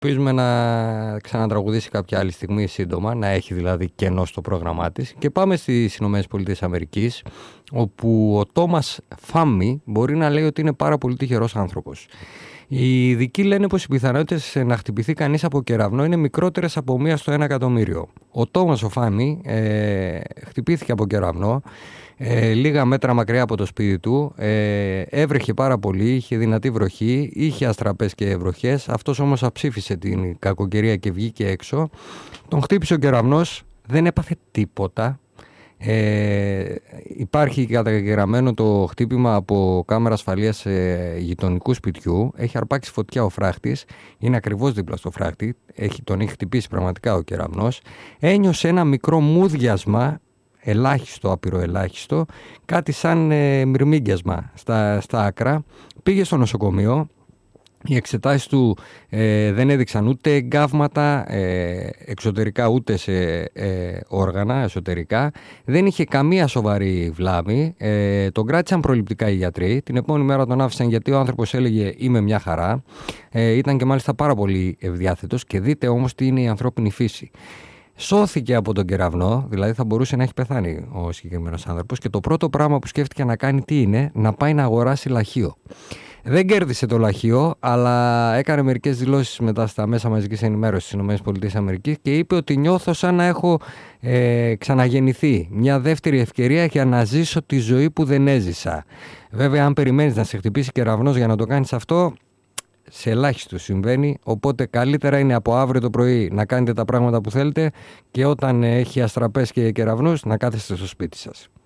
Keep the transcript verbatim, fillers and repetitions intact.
Ελπίζουμε να ξανατραγουδήσει κάποια άλλη στιγμή σύντομα, να έχει δηλαδή κενό στο πρόγραμμά της. Και πάμε στις Ηνωμένες Πολιτείες Αμερικής, όπου ο Τόμας Φάμι μπορεί να λέει ότι είναι πάρα πολύ τυχερός άνθρωπος. Οι ειδικοί λένε πως οι πιθανότητες να χτυπηθεί κανείς από κεραυνό είναι μικρότερες από μία στο ένα εκατομμύριο. Ο Τόμας ο Φάμι ε, χτυπήθηκε από κεραυνό. Ε, λίγα μέτρα μακριά από το σπίτι του, ε, έβρεχε πάρα πολύ, είχε δυνατή βροχή, είχε αστραπές και βροχές. Αυτός όμως αψήφισε την κακοκαιρία και βγήκε έξω. Τον χτύπησε ο κεραυνός, δεν έπαθε τίποτα. Ε, υπάρχει καταγεγραμμένο το χτύπημα από κάμερα ασφαλείας ε, γειτονικού σπιτιού. Έχει αρπάξει φωτιά ο φράχτης, είναι ακριβώς δίπλα στο φράχτη, έχει, τον έχει χτυπήσει πραγματικά ο κεραυνός. Ένιωσε ένα μικρό μούδιασμα, ελάχιστο, απειροελάχιστο, κάτι σαν ε, μυρμήγκιασμα στα, στα άκρα. Πήγε στο νοσοκομείο. Οι εξετάσεις του ε, δεν έδειξαν ούτε εγκάβματα ε, εξωτερικά ούτε σε ε, όργανα εσωτερικά. Δεν είχε καμία σοβαρή βλάβη. Ε, τον κράτησαν προληπτικά οι γιατροί. Την επόμενη μέρα τον άφησαν γιατί ο άνθρωπος έλεγε «Είμαι μια χαρά». Ε, ήταν και μάλιστα πάρα πολύ ευδιάθετος. Και δείτε όμως τι είναι η ανθρώπινη φύση. Σώθηκε από τον κεραυνό, δηλαδή θα μπορούσε να έχει πεθάνει ο συγκεκριμένος άνθρωπος, και το πρώτο πράγμα που σκέφτηκε να κάνει τι είναι, να πάει να αγοράσει λαχείο. Δεν κέρδισε το λαχείο, αλλά έκανε μερικές δηλώσεις μετά στα μέσα μαζικής ενημέρωσης στις ΗΠΑ και είπε ότι νιώθω σαν να έχω ε, ξαναγεννηθεί. Μια δεύτερη ευκαιρία για να ζήσω τη ζωή που δεν έζησα. Βέβαια, αν περιμένεις να σε χτυπήσει κεραυνός για να το κάνεις αυτό, σε ελάχιστο συμβαίνει, οπότε καλύτερα είναι από αύριο το πρωί να κάνετε τα πράγματα που θέλετε και όταν έχει αστραπές και κεραυνούς να κάθεστε στο σπίτι σας.